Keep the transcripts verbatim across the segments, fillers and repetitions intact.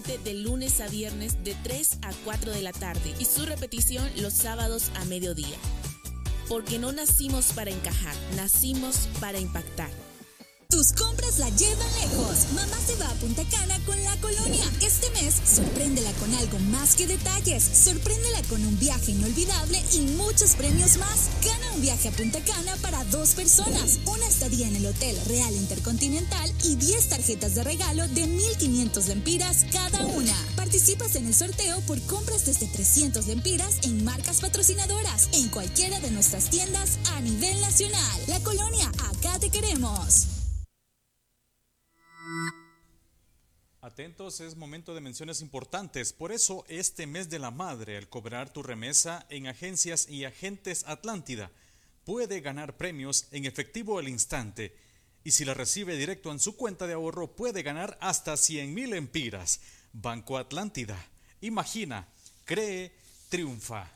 De lunes a viernes de tres a cuatro de la tarde y su repetición los sábados a mediodía. Porque no nacimos para encajar, nacimos para impactar. Tus compras la llevan lejos. Mamá se va a Punta Cana con La Colonia. Este mes, sorpréndela con algo más que detalles. Sorpréndela con un viaje inolvidable y muchos premios más. Gana un viaje a Punta Cana para dos personas, una estadía en el Hotel Real Intercontinental y diez tarjetas de regalo de mil quinientos lempiras cada una. Participas en el sorteo por compras desde trescientos lempiras en marcas patrocinadoras en cualquiera de nuestras tiendas a nivel nacional. La Colonia, acá te queremos. Atentos, es momento de menciones importantes. Por eso, este mes de la madre, al cobrar tu remesa en agencias y agentes Atlántida, puede ganar premios en efectivo al instante. Y si la recibe directo en su cuenta de ahorro, puede ganar hasta cien mil empiras. Banco Atlántida. Imagina, cree, triunfa.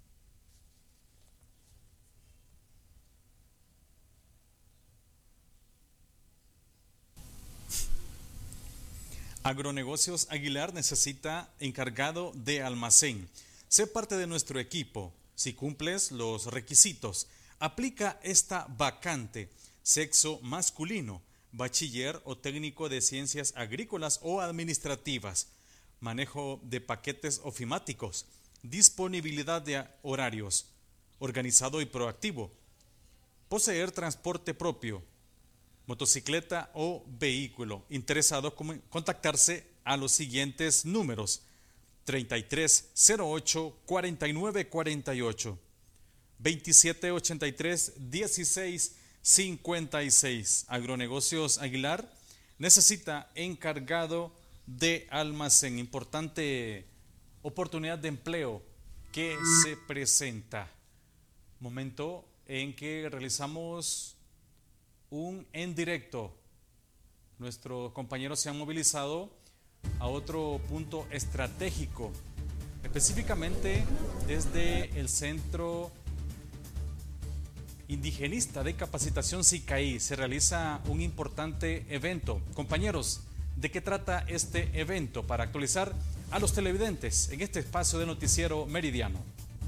Agronegocios Aguilar necesita encargado de almacén. Sé parte de nuestro equipo. Si cumples los requisitos, aplica esta vacante. Sexo masculino, bachiller o técnico de ciencias agrícolas o administrativas. Manejo de paquetes ofimáticos. Disponibilidad de horarios. Organizado y proactivo. Poseer transporte propio. Motocicleta o vehículo. Interesados, contactarse a los siguientes números: treinta y tres cero ocho cuarenta y nueve cuarenta y ocho, veintisiete ochenta y tres dieciséis cincuenta y seis. Agronegocios Aguilar necesita encargado de almacén. Importante oportunidad de empleo que se presenta. Momento en que realizamos un en directo. Nuestros compañeros se han movilizado a otro punto estratégico, específicamente desde el Centro Indigenista de Capacitación SICAI. Se realiza un importante evento. Compañeros, ¿de qué trata este evento? Para actualizar a los televidentes en este espacio de Noticiero Meridiano.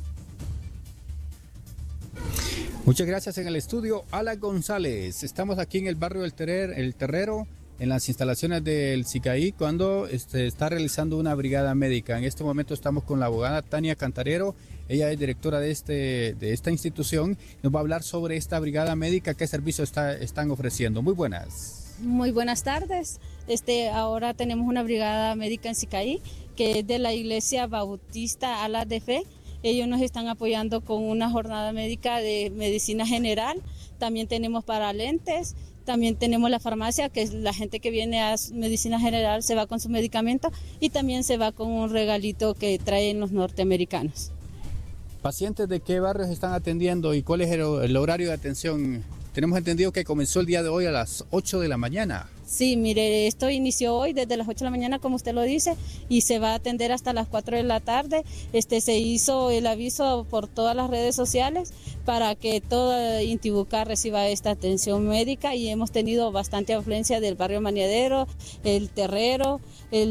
Muchas gracias. En el estudio, Ala González. Estamos aquí en el barrio del Terrer, El Terrero, en las instalaciones del SICAI, cuando este, está realizando una brigada médica. En este momento estamos con la abogada Tania Cantarero. Ella es directora de, este, de esta institución. Nos va a hablar sobre esta brigada médica, qué servicios está, están ofreciendo. Muy buenas. Muy buenas tardes. Este, ahora tenemos una brigada médica en SICAI, que es de la Iglesia Bautista Alas de Fe. Ellos nos están apoyando con una jornada médica de medicina general. También tenemos para lentes. También tenemos la farmacia, que es la gente que viene a medicina general se va con su medicamento, y también se va con un regalito que traen los norteamericanos. ¿Pacientes de qué barrios están atendiendo y cuál es el, el horario de atención? Tenemos entendido que comenzó el día de hoy a las ocho de la mañana. Sí, mire, esto inició hoy desde las ocho de la mañana, como usted lo dice, y se va a atender hasta las cuatro de la tarde. Este, se hizo el aviso por todas las redes sociales para que toda Intibucá reciba esta atención médica, y hemos tenido bastante afluencia del barrio Maniadero, el Terrero,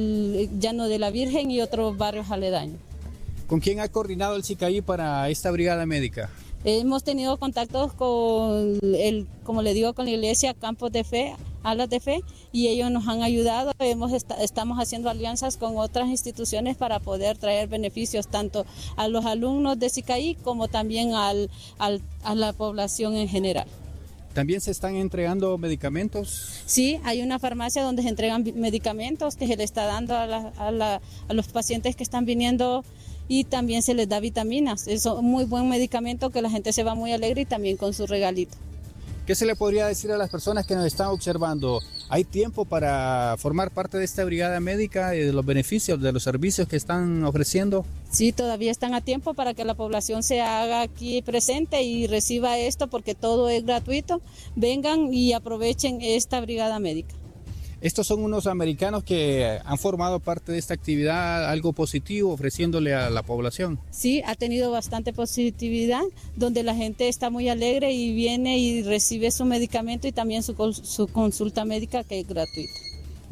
el Llano de la Virgen y otros barrios aledaños. ¿Con quién ha coordinado el SICAI para esta brigada médica? Hemos tenido contactos con, el, como le digo, con la Iglesia Campos de Fe, Alas de Fe, y ellos nos han ayudado. Hemos est- estamos haciendo alianzas con otras instituciones para poder traer beneficios tanto a los alumnos de SICAI como también al, al, a la población en general. ¿También se están entregando medicamentos? Sí, hay una farmacia donde se entregan medicamentos que se le está dando a, la, a, la, a los pacientes que están viniendo, y también se les da vitaminas. Es un muy buen medicamento que la gente se va muy alegre, y también con su regalito. ¿Qué se le podría decir a las personas que nos están observando? ¿Hay tiempo para formar parte de esta brigada médica y de los beneficios, de los servicios que están ofreciendo? Sí, todavía están a tiempo para que la población se haga aquí presente y reciba esto, porque todo es gratuito. Vengan y aprovechen esta brigada médica. Estos son unos americanos que han formado parte de esta actividad, algo positivo, ofreciéndole a la población. Sí, ha tenido bastante positividad, donde la gente está muy alegre y viene y recibe su medicamento y también su, su consulta médica, que es gratuita.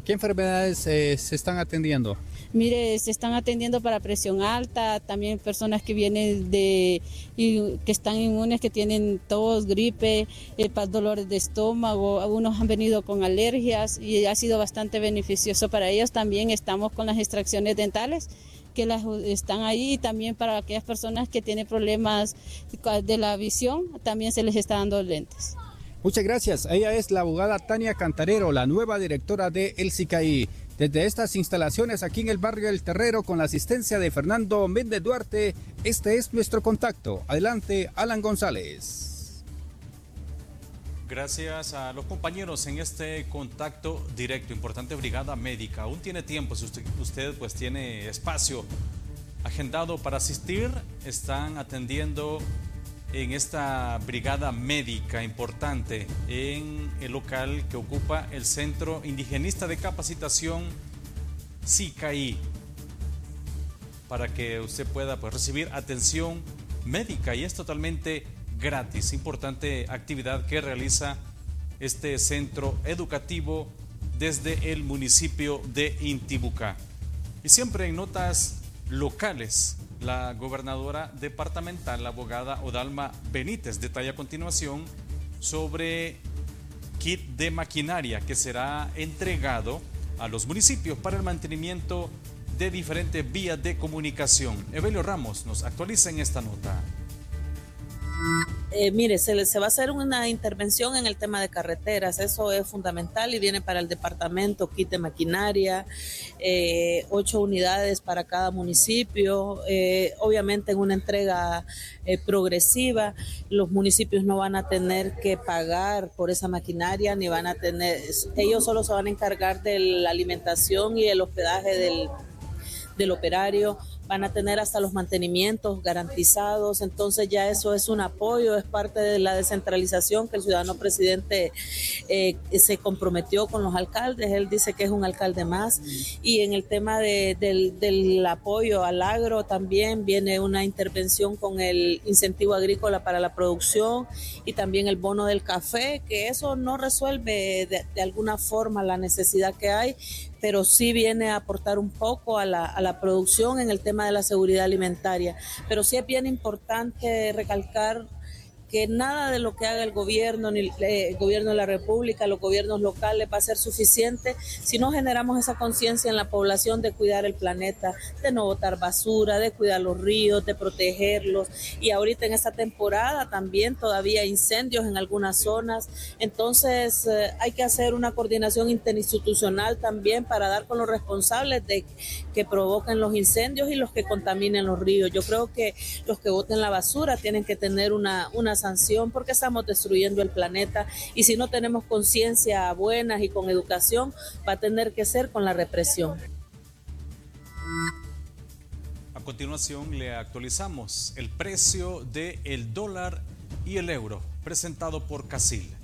¿Qué enfermedades eh, se están atendiendo? Mire, se están atendiendo para presión alta, también personas que vienen de, y, que están inmunes, que tienen tos, gripe, eh, para dolores de estómago, algunos han venido con alergias y ha sido bastante beneficioso para ellos. También estamos con las extracciones dentales, que las están ahí, y también para aquellas personas que tienen problemas de la visión, también se les está dando lentes. Muchas gracias. Ella es la abogada Tania Cantarero, la nueva directora de El SICAI. Desde estas instalaciones aquí en el barrio El Terrero, con la asistencia de Fernando Méndez Duarte, este es nuestro contacto. Adelante, Alan González. Gracias a los compañeros en este contacto directo. Importante brigada médica. Aún tiene tiempo, si usted, usted pues tiene espacio agendado para asistir. Están atendiendo en esta brigada médica importante en el local que ocupa el Centro Indigenista de Capacitación SICAI, para que usted pueda pues, recibir atención médica, y es totalmente gratis. Importante actividad que realiza este centro educativo desde el municipio de Intibucá. Y siempre en notas locales, la gobernadora departamental, la abogada Odalma Benítez, detalla a continuación sobre kit de maquinaria que será entregado a los municipios para el mantenimiento de diferentes vías de comunicación. Evelio Ramos nos actualiza en esta nota. Eh, mire, se, se va a hacer una intervención en el tema de carreteras, eso es fundamental y viene para el departamento, kit de maquinaria, eh, ocho unidades para cada municipio, eh, obviamente en una entrega eh, progresiva. Los municipios no van a tener que pagar por esa maquinaria, ni van a tener, ellos solo se van a encargar de la alimentación y el hospedaje del, del operario. Van a tener hasta los mantenimientos garantizados, entonces ya eso es un apoyo, es parte de la descentralización que el ciudadano presidente eh, se comprometió con los alcaldes. Él dice que es un alcalde más, y en el tema de, del, del apoyo al agro también viene una intervención con el incentivo agrícola para la producción y también el bono del café, que eso no resuelve de, de alguna forma la necesidad que hay, pero sí viene a aportar un poco a la, a la producción en el tema de la seguridad alimentaria. Pero sí es bien importante recalcar que nada de lo que haga el gobierno, ni el gobierno de la República, los gobiernos locales, va a ser suficiente si no generamos esa conciencia en la población de cuidar el planeta, de no botar basura, de cuidar los ríos, de protegerlos. Y ahorita en esta temporada también todavía hay incendios en algunas zonas, entonces eh, hay que hacer una coordinación interinstitucional también para dar con los responsables de que provocan los incendios y los que contaminen los ríos. Yo creo que los que boten la basura tienen que tener una, una sanción, porque estamos destruyendo el planeta, y si no tenemos conciencia buena y con educación, va a tener que ser con la represión. A continuación le actualizamos el precio del dólar y el euro, presentado por Casil.